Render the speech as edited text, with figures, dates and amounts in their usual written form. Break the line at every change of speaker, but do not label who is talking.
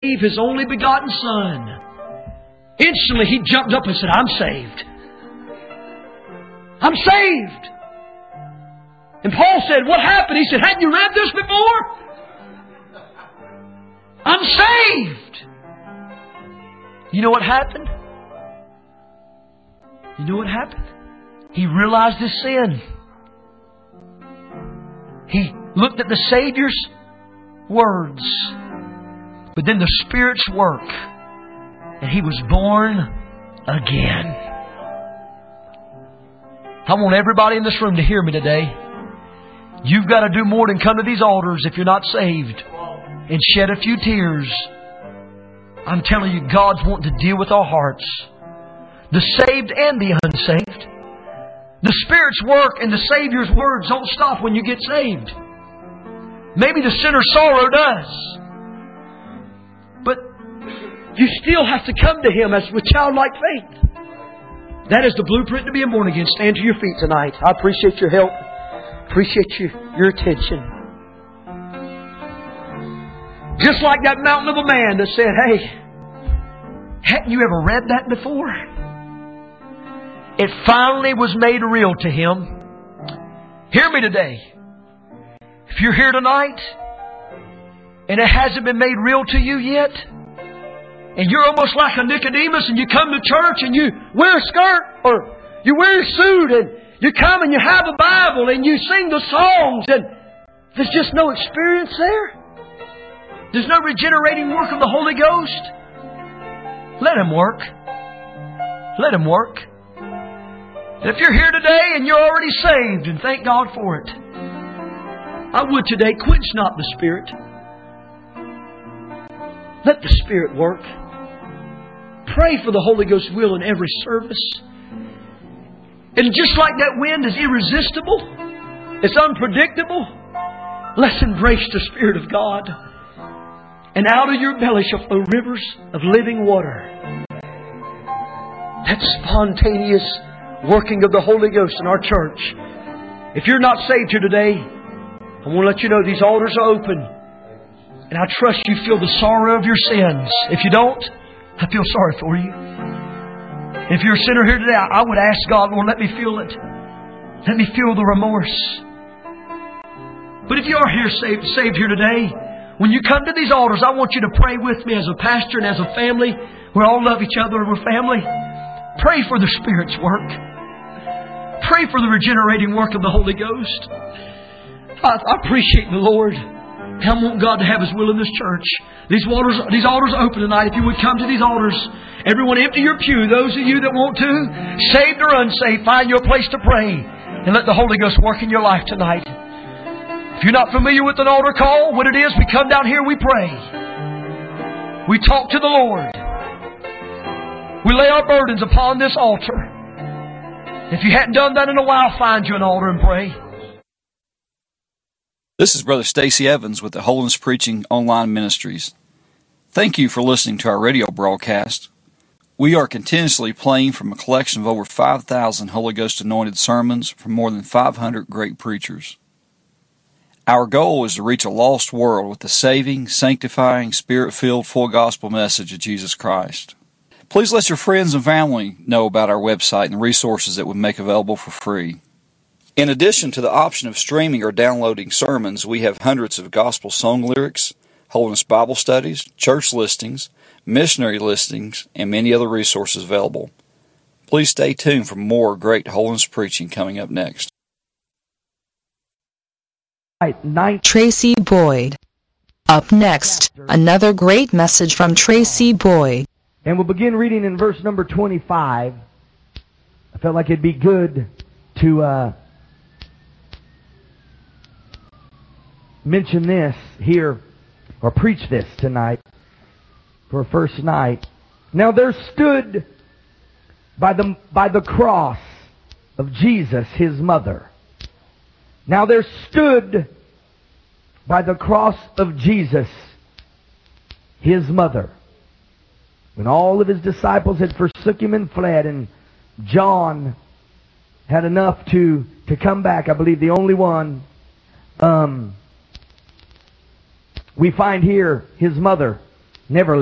His only begotten Son. Instantly he jumped up and said, I'm saved. I'm saved. And Paul said, what happened? He said, hadn't you read this before? I'm saved. You know what happened? You know what happened? He realized his sin. He looked at the Savior's words, but then the Spirit's work, and he was born again. I want everybody in this room to hear me today. You've got to do more than come to these altars if you're not saved and shed a few tears. I'm telling you, God's wanting to deal with our hearts. The saved and the unsaved. The Spirit's work and the Savior's words don't stop when you get saved. Maybe the sinner's sorrow does. But you still have to come to Him as with childlike faith. That is the blueprint to being born again. Stand to your feet tonight. I appreciate your help. Appreciate your attention. Just like that mountain of a man that said, hey, hadn't you ever read that before? It finally was made real to him. Hear me today. If you're here tonight and it hasn't been made real to you yet, and you're almost like a Nicodemus and you come to church and you wear a skirt or you wear a suit and you come and you have a Bible and you sing the songs and there's just no experience there. There's no regenerating work of the Holy Ghost. Let Him work. Let Him work. If you're here today and you're already saved, and thank God for it, I would today, quench not the Spirit. Let the Spirit work. Pray for the Holy Ghost will in every service. And just like that wind is irresistible, it's unpredictable, let's embrace the Spirit of God. And out of your belly shall flow rivers of living water. That spontaneous working of the Holy Ghost in our church. If you're not saved here today, I want to let you know these altars are open. And I trust you feel the sorrow of your sins. If you don't, I feel sorry for you. If you're a sinner here today, I would ask God, Lord, let me feel it. Let me feel the remorse. But if you are here saved here today, when you come to these altars, I want you to pray with me as a pastor and as a family. We all love each other. We're family. Pray for the Spirit's work. Pray for the regenerating work of the Holy Ghost. I appreciate the Lord. I want God to have His will in this church. These altars are open tonight. If you would come to these altars, everyone empty your pew. Those of you that want to, saved or unsaved, find your place to pray and let the Holy Ghost work in your life tonight. If you're not familiar with an altar call, what it is, we come down here, we pray. We talk to the Lord. We lay our burdens upon this altar. If you hadn't done that in a while, find you an altar and pray.
This is Brother Stacy Evans with the Holiness Preaching Online Ministries. Thank you for listening to our radio broadcast. We are continuously playing from a collection of over 5,000 Holy Ghost anointed sermons from more than 500 great preachers. Our goal is to reach a lost world with the saving, sanctifying, Spirit-filled, full gospel message of Jesus Christ. Please let your friends and family know about our website and the resources that we make available for free. In addition to the option of streaming or downloading sermons, we have hundreds of gospel song lyrics, Holiness Bible studies, church listings, missionary listings, and many other resources available. Please stay tuned for more great holiness preaching coming up next.
Tracy Boyd. Up next, another great message from Tracy Boyd.
And we'll begin reading in verse number 25. I felt like it'd be good to mention this here, or preach this tonight for a first night. Now there stood by the cross of Jesus his mother. Now there stood by the cross of Jesus his mother. When all of his disciples had forsook him and fled, and John had enough to come back, I believe the only one, we find here his mother. Never